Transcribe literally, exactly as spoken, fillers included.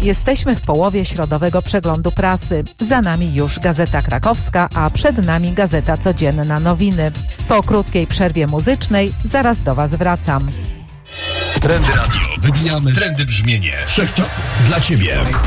Jesteśmy w połowie środowego przeglądu prasy. Za nami już Gazeta Krakowska, a przed nami Gazeta Codzienna Nowiny. Po krótkiej przerwie muzycznej zaraz do Was wracam. Trendy Radio. Wybijamy trendy brzmienie wszechczasów dla Ciebie.